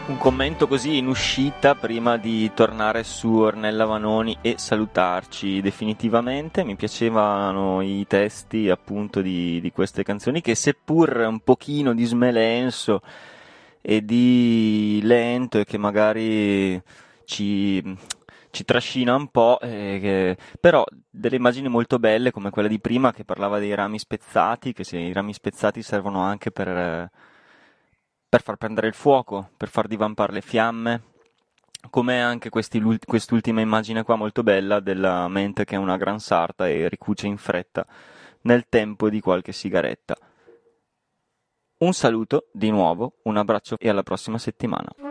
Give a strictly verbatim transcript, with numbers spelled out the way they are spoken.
Un commento così in uscita prima di tornare su Ornella Vanoni e salutarci definitivamente. Mi piacevano i testi appunto di, di queste canzoni che, seppur un pochino di smelenso e di lento e che magari ci, ci trascina un po', eh, che- però delle immagini molto belle come quella di prima che parlava dei rami spezzati, che se i rami spezzati servono anche per... eh, per far prendere il fuoco, per far divampare le fiamme, come anche questi l'ult- quest'ultima immagine qua molto bella della mente che è una gran sarta e ricuce in fretta nel tempo di qualche sigaretta. Un saluto di nuovo, un abbraccio e alla prossima settimana.